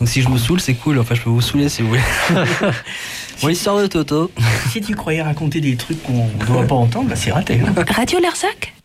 si je vous saoule, c'est cool. Enfin, je peux vous saouler si vous voulez. Bon, l'histoire de Toto. Si tu croyais raconter des trucs qu'on ne doit pas entendre, bah c'est raté. Hein. Radio Larzac.